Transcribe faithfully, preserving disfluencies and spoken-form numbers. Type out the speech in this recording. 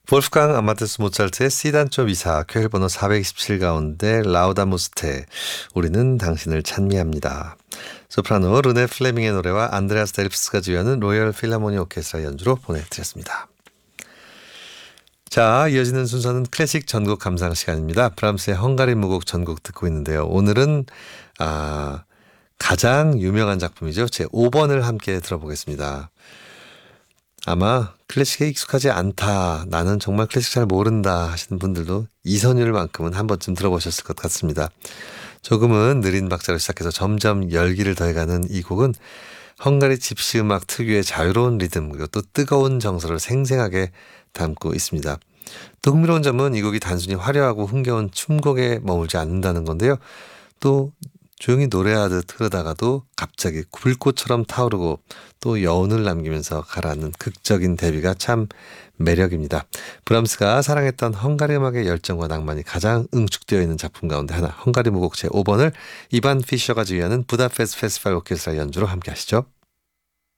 볼프강 아마데스 모차르트의 C단조 미사 쾌열번호 사백이십칠 가운데 라우다 무스테 우리는 당신을 찬미합니다. 소프라노 르네 플레밍의 노래와 안드레아스 델프스가 지휘하는 로열 필하모니 오케스트라 연주로 보내드렸습니다. 자, 이어지는 순서는 클래식 전곡 감상 시간입니다. 브람스의 헝가리 무곡 전곡 듣고 있는데요. 오늘은 아, 가장 유명한 작품이죠. 제오 번을 함께 들어보겠습니다. 아마 클래식에 익숙하지 않다, 나는 정말 클래식 잘 모른다 하시는 분들도 이선율만큼은 한 번쯤 들어보셨을 것 같습니다. 조금은 느린 박자로 시작해서 점점 열기를 더해가는 이 곡은 헝가리 집시 음악 특유의 자유로운 리듬 그리고 또 뜨거운 정서를 생생하게 담고 있습니다. 또 흥미로운 점은 이 곡이 단순히 화려하고 흥겨운 춤곡에 머물지 않는다는 건데요. 또 조용히 노래하듯 흐르다가도 갑자기 불꽃처럼 타오르고 또 여운을 남기면서 가라앉는 극적인 대비가 참 매력입니다. 브람스가 사랑했던 헝가리 음악의 열정과 낭만이 가장 응축되어 있는 작품 가운데 하나, 헝가리 무곡 제오 번을 이반 피셔가 지휘하는 부다페스트 페스티벌 오케스트라 연주로 함께 하시죠.